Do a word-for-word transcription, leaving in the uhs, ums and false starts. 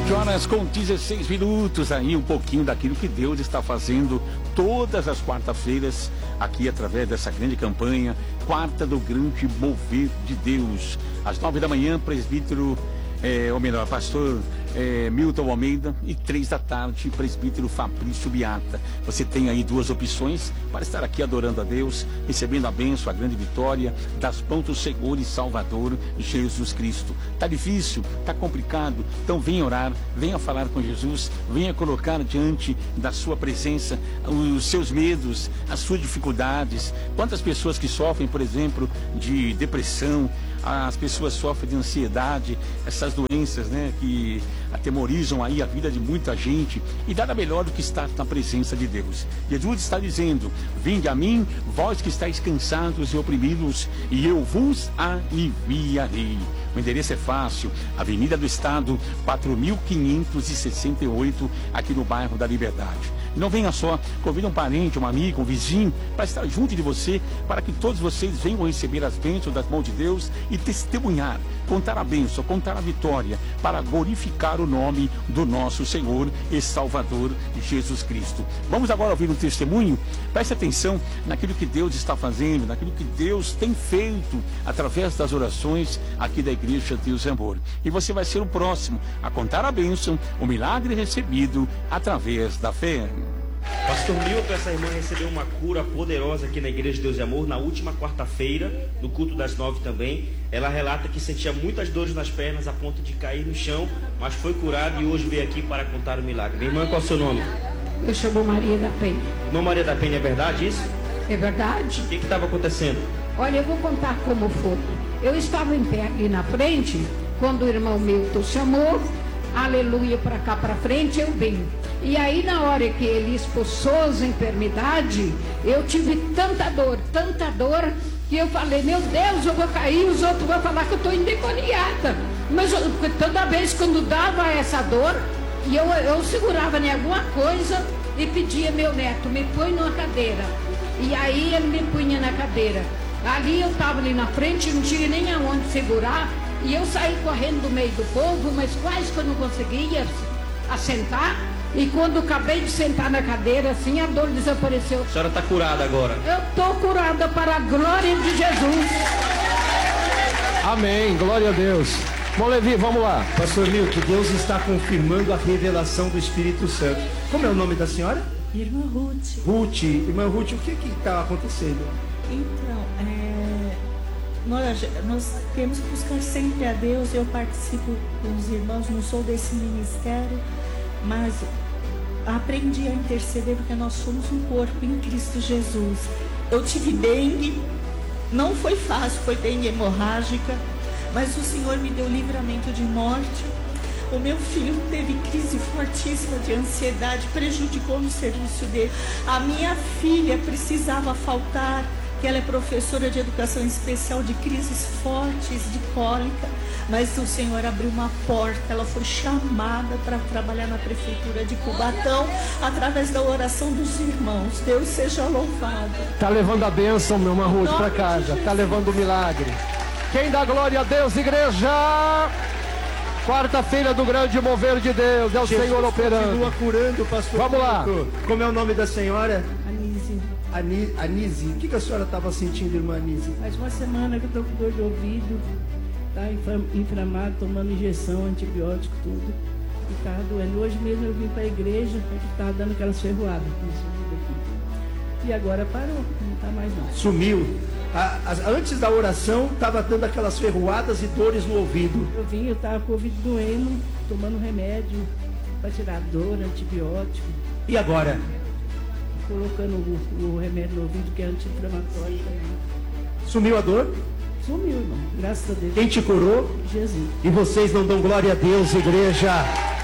vinte horas com dezesseis minutos, aí um pouquinho daquilo que Deus está fazendo todas as quartas-feiras, aqui através dessa grande campanha, quarta do grande mover de Deus. Às nove da manhã, presbítero, é, ou melhor, pastor é, Milton Almeida, e três da tarde, presbítero Fabrício Biata. Você tem aí duas opções para estar aqui adorando a Deus, recebendo a bênção, a grande vitória das mãos do Senhor e Salvador Jesus Cristo. Tá difícil, tá complicado, então venha orar, venha falar com Jesus, venha colocar diante da sua presença os seus medos, as suas dificuldades. Quantas pessoas que sofrem, por exemplo, de depressão, as pessoas sofrem de ansiedade, essas doenças, né, que atemorizam aí a vida de muita gente, e nada melhor do que estar na presença de Deus. Jesus está dizendo: vinde a mim, vós que estáis cansados e oprimidos, e eu vos aliviarei. O endereço é fácil, Avenida do Estado, quatro mil quinhentos e sessenta e oito, aqui no bairro da Liberdade. E não venha só, convida um parente, um amigo, um vizinho, para estar junto de você, para que todos vocês venham receber as bênçãos das mãos de Deus e testemunhar, contar a bênção, contar a vitória, para glorificar o nome do nosso Senhor e Salvador Jesus Cristo. Vamos agora ouvir um testemunho. Preste atenção naquilo que Deus está fazendo, naquilo que Deus tem feito através das orações aqui da Igreja Deus e Amor. E você vai ser o próximo a contar a bênção, o milagre recebido através da fé. Pastor Milton, essa irmã recebeu uma cura poderosa aqui na Igreja de Deus e Amor na última quarta-feira, no culto das nove também. Ela relata que sentia muitas dores nas pernas a ponto de cair no chão, mas foi curada e hoje veio aqui para contar o milagre. Minha irmã, qual é o seu nome? Eu chamo Maria da Penha. Irmã Maria da Penha, é verdade isso? É verdade. O que estava acontecendo? Olha, eu vou contar como foi. Eu estava em pé ali na frente, quando o irmão Milton chamou, aleluia, para cá para frente, eu vim. E aí na hora que ele expulsou as enfermidades, eu tive tanta dor, tanta dor, que eu falei: meu Deus, eu vou cair, os outros vão falar que eu estou endemoniada. Mas eu, toda vez quando dava essa dor, e eu, eu segurava em alguma coisa e pedia: meu neto, me põe numa cadeira. E aí ele me punha na cadeira. Ali eu estava ali na frente, não tinha nem aonde segurar, e eu saí correndo do meio do povo, mas quase que eu não conseguia assentar. E quando acabei de sentar na cadeira, assim, a dor desapareceu. A senhora está curada agora? Eu estou curada para a glória de Jesus. Amém, glória a Deus. Bom, Levi, vamos lá. Pastor Milton, Deus está confirmando a revelação do Espírito Santo. Como é o nome da senhora? Irmã Ruth. Ruth. Irmã Ruth, o que está acontecendo? Então, é, nós, nós temos que buscar sempre a Deus. Eu participo com os irmãos, não sou desse ministério, mas aprendi a interceder porque nós somos um corpo em Cristo Jesus. Eu tive dengue, não foi fácil, foi dengue hemorrágica, mas o Senhor me deu livramento de morte. O meu filho teve crise fortíssima de ansiedade, prejudicou no serviço dele. A minha filha precisava faltar, que ela é professora de educação especial, de crises fortes, de cólica. Mas o Senhor abriu uma porta, ela foi chamada para trabalhar na prefeitura de Cubatão, através da oração dos irmãos. Deus seja louvado. Tá levando a bênção, meu irmão Ruth, para casa. Tá levando o milagre. Quem dá glória a Deus, igreja? Quarta-feira do grande mover de Deus, é o Jesus Senhor operando. Continua curando, pastor. Vamos lá. Como é o nome da senhora? Anise. Ani, Anise. O que, que a senhora estava sentindo, irmã Anise? Faz uma semana que eu estou com dor de ouvido, tá inflamado, tomando injeção, antibiótico, tudo. E estava doendo. Hoje mesmo eu vim para a igreja, porque estava dando aquelas ferroadas. E agora parou, não está mais não. Sumiu. A, a, antes da oração, estava dando aquelas ferroadas e dores no ouvido. Eu vim, eu estava com o ouvido doendo, tomando remédio para tirar dor, antibiótico. E agora? Colocando o, o remédio no ouvido, que é anti-inflamatório também. Sumiu a dor? Sumiu, irmão. Graças a Deus. Quem te curou? Jesus. E vocês não dão glória a Deus, igreja?